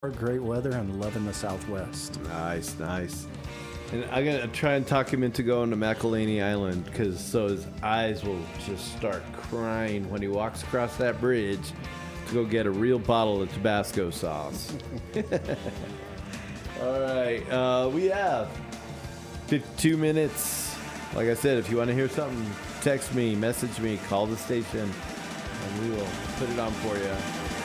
Great weather and loving the Southwest. Nice, nice. And I'm gonna try and talk him into going to McElhaney Island, because so his eyes will just start crying when he walks across that bridge to go get a real bottle of Tabasco sauce. All right, we have 52 minutes. Like I said, if you want to hear something, text me, message me, call the station, and we will put it on for you.